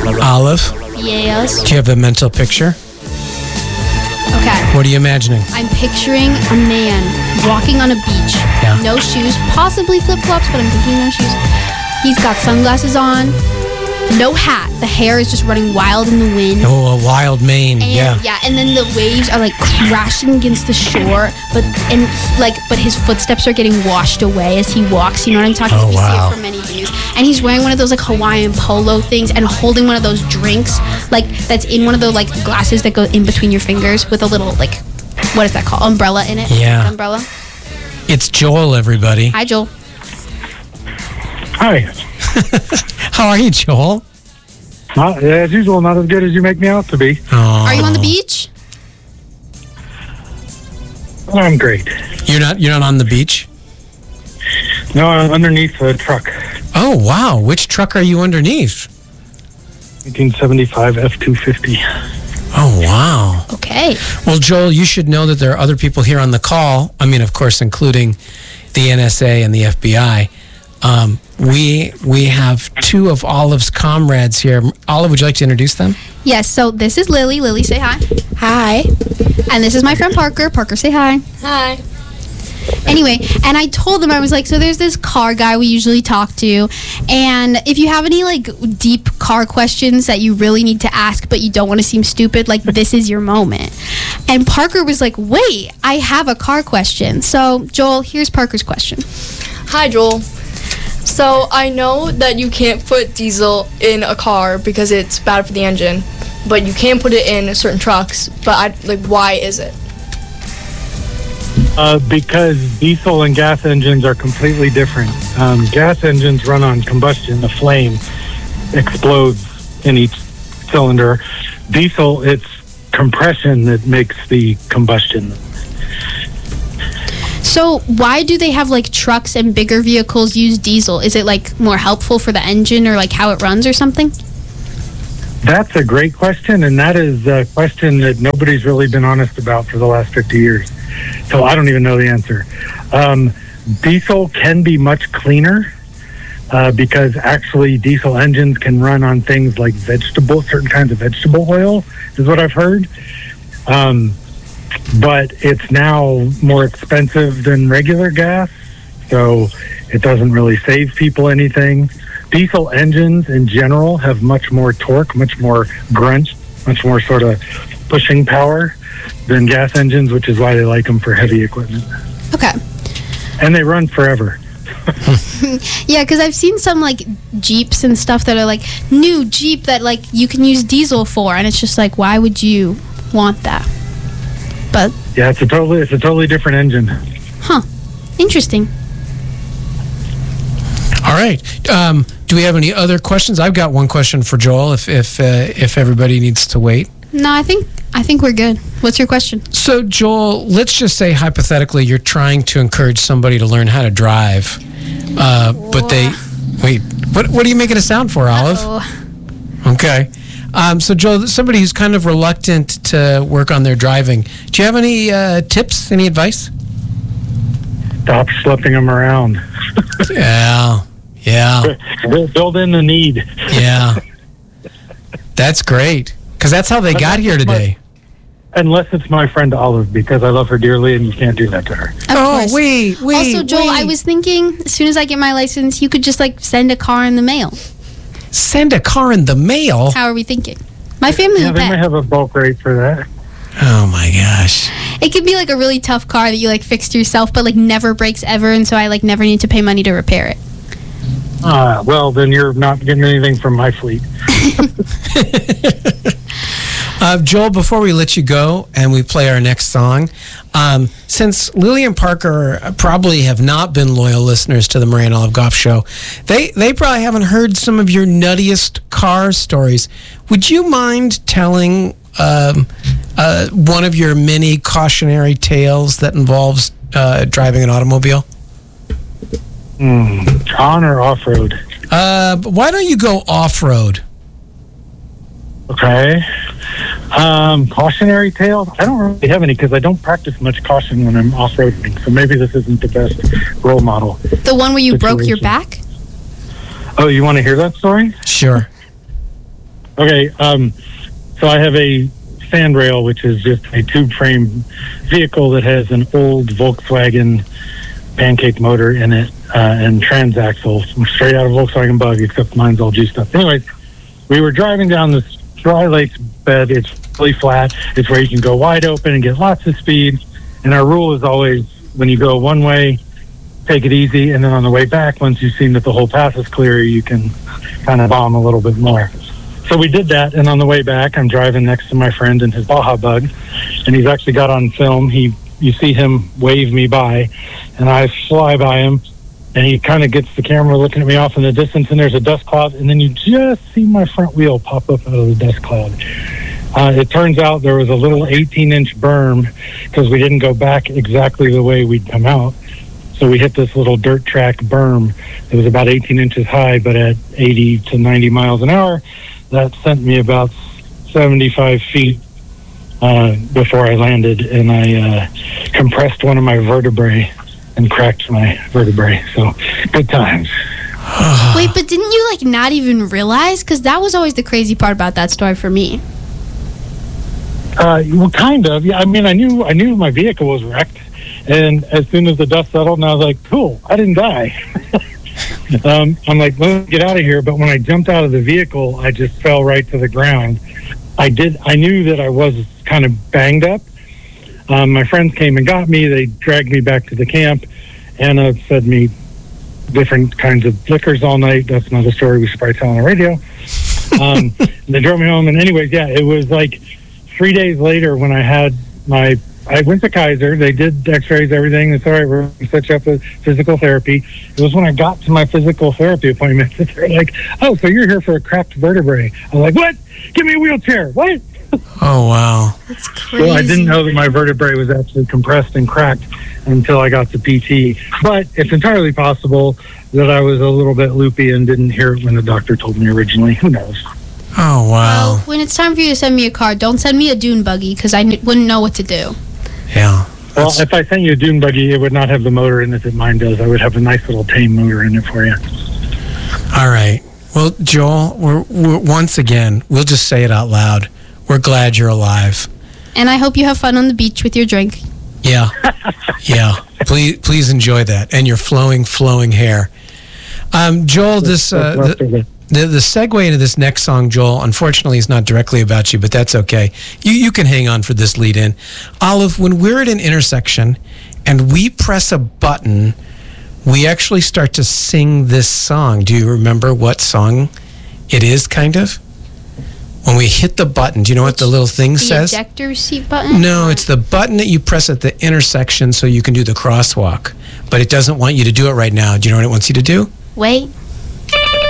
Olive, Yes. do you have a mental picture? Okay. What are you imagining? I'm picturing a man walking on a beach. Yeah. No shoes, possibly flip-flops, but I'm thinking no shoes. He's got sunglasses on, no hat. The hair is just running wild in the wind. Oh, a wild mane. And, and then the waves are like crashing against the shore, but his footsteps are getting washed away as he walks. You know what I'm talking about? We see it from many views. And he's wearing one of those like Hawaiian polo things and holding one of those drinks, like that's in one of the like glasses that go in between your fingers with a little like, what is that called? Umbrella in it. Yeah. Umbrella. It's Joel, everybody. Hi, Joel. Hi. How are you, Joel? As usual, not as good as you make me out to be. Oh. Are you on the beach? I'm great. You're not on the beach? No, I'm underneath a truck. Oh, wow. Which truck are you underneath? 1975 F-250. Oh, wow. Okay. Well, Joel, you should know that there are other people here on the call. I mean, of course, including the NSA and the FBI. We have two of Olive's comrades here. Olive, would you like to introduce them? Yes, so this is Lily. Lily, say hi. Hi. And this is my friend Parker. Parker, say hi. Hi. Anyway, and I told them, I was like, so there's this car guy we usually talk to, and if you have any like deep car questions that you really need to ask but you don't want to seem stupid, like this is your moment. And Parker was like, wait, I have a car question. So Joel, here's Parker's question. Hi, Joel. So I know that you can't put diesel in a car because it's bad for the engine, but you can put it in certain trucks. But why is it? Because diesel and gas engines are completely different. Gas engines run on combustion. The flame explodes in each cylinder. Diesel, it's compression that makes the combustion. So why do they have like trucks and bigger vehicles use diesel? Is it like more helpful for the engine or like how it runs or something? That's a great question, and that is a question that nobody's really been honest about for the last 50 years. So I don't even know the answer. Diesel can be much cleaner because actually diesel engines can run on things like certain kinds of vegetable oil, is what I've heard. But it's now more expensive than regular gas, so it doesn't really save people anything. Diesel engines in general have much more torque, much more grunt, much more sort of pushing power than gas engines, which is why they like them for heavy equipment. Okay. And they run forever. Yeah, because I've seen some like Jeeps and stuff that are like new Jeep that like you can use diesel for, and it's just like, why would you want that? But yeah, it's a totally different engine. Huh. Interesting. All right. Do we have any other questions? I've got one question for Joel. If everybody needs to wait. No, I think we're good. What's your question? So, Joel, let's just say hypothetically you're trying to encourage somebody to learn how to drive, but they wait. What are you making a sound for, Olive? Uh-oh. Okay. So, Joel, somebody who's kind of reluctant to work on their driving, do you have any tips, any advice? Stop schlepping them around. Yeah. Build in the need. Yeah. That's great. Because that's how they got here today. Unless it's my friend Olive, because I love her dearly and you can't do that to her. Of course. Wait. Also, Joel, I was thinking as soon as I get my license, you could just like send a car in the mail. Send a car in the mail? How are we thinking? My family would they pay. might have a bulk rate for that. Oh my gosh. It could be like a really tough car that you like fixed yourself, but like never breaks ever, and so I like never need to pay money to repair it. Well, then you're not getting anything from my fleet. Joel, before we let you go and we play our next song, since Lily and Parker probably have not been loyal listeners to the Maria and Olive Goff Show, they probably haven't heard some of your nuttiest car stories. Would you mind telling one of your many cautionary tales that involves driving an automobile? On or off-road? Why don't you go off-road? Okay. Cautionary tales? I don't really have any because I don't practice much caution when I'm off-roading, so maybe this isn't the best role model. The one where you broke your back? Oh, you want to hear that story? Sure. Okay, so I have a Sandrail, which is just a tube frame vehicle that has an old Volkswagen pancake motor in it and transaxle, straight out of Volkswagen Bug, except mine's all juiced up. Anyways, we were driving down this dry lake bed. It's really flat. It's where you can go wide open and get lots of speed. And our rule is always, when you go one way, take it easy, and then on the way back, once you've seen that the whole path is clear, you can kind of bomb a little bit more. So we did that, and on the way back, I'm driving next to my friend in his Baja Bug, and he's actually got on film. You see him wave me by, and I fly by him, and he kind of gets the camera looking at me off in the distance, and there's a dust cloud, and then you just see my front wheel pop up out of the dust cloud. It turns out there was a little 18-inch berm because we didn't go back exactly the way we'd come out. So we hit this little dirt track berm. It was about 18 inches high, but at 80 to 90 miles an hour, that sent me about 75 feet before I landed, and I compressed one of my vertebrae and cracked my vertebrae. So good times. Wait, but didn't you like not even realize? Because that was always the crazy part about that story for me. Well, kind of. Yeah, I mean, I knew my vehicle was wrecked, and as soon as the dust settled, and I was like, "Cool, I didn't die." I'm like, "Let's get out of here." But when I jumped out of the vehicle, I just fell right to the ground. I knew that I was kind of banged up. My friends came and got me. They dragged me back to the camp. Anna fed me different kinds of liquors all night. That's another story we should probably tell on the radio. They drove me home, and anyways, yeah, it was like 3 days later when I went to Kaiser. They did x-rays, everything. It's all right, we're going to set you up with physical therapy. It was when I got to my physical therapy appointment that they're like, "Oh, so you're here for a cracked vertebrae." I was like, "What? Give me a wheelchair." What? Oh, wow. That's crazy. Well, I didn't know that my vertebrae was actually compressed and cracked until I got to PT. But it's entirely possible that I was a little bit loopy and didn't hear it when the doctor told me originally. Who knows? Oh, wow. Well, when it's time for you to send me a card, don't send me a dune buggy because I wouldn't know what to do. Yeah. Well, if I sent you a dune buggy, it would not have the motor in it that mine does. I would have a nice little tame motor in it for you. All right. Well, Joel, we're once again, we'll just say it out loud. We're glad you're alive. And I hope you have fun on the beach with your drink. Yeah. Yeah. Please enjoy that. And your flowing hair. Joel, this the segue into this next song, Joel, unfortunately is not directly about you, but that's okay. You can hang on for this lead in. Olive, when we're at an intersection and we press a button, we actually start to sing this song. Do you remember what song it is, kind of? When we hit the button, do you know what the little thing says? The ejector seat button? No, it's the button that you press at the intersection so you can do the crosswalk. But it doesn't want you to do it right now. Do you know what it wants you to do? Wait.